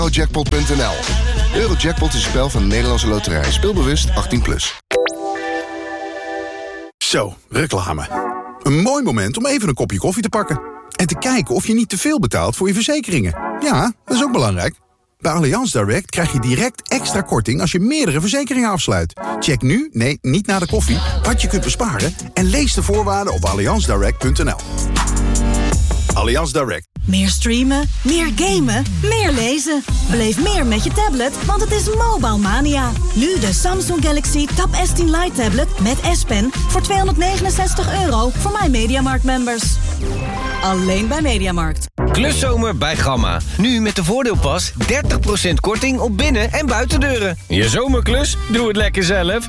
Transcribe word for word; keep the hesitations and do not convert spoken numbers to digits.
Eurojackpot punt n l. Eurojackpot is een spel van de Nederlandse Loterij. Speelbewust achttien plus. Zo, reclame. Een mooi moment om even een kopje koffie te pakken. En te kijken of je niet te veel betaalt voor je verzekeringen. Ja, dat is ook belangrijk. Bij Allianz Direct krijg je direct extra korting als je meerdere verzekeringen afsluit. Check nu, nee, niet na de koffie, wat je kunt besparen... en lees de voorwaarden op allianz direct punt n l. Allianz Direct. Meer streamen, meer gamen, meer lezen. Beleef meer met je tablet, want het is Mobile Mania. Nu de Samsung Galaxy Tab S tien Lite tablet met S Pen voor tweehonderdnegenenzestig euro voor mijn Mediamarkt-members. Alleen bij Mediamarkt. Kluszomer bij Gamma. Nu met de voordeelpas dertig procent korting op binnen- en buitendeuren. Je zomerklus? Doe het lekker zelf.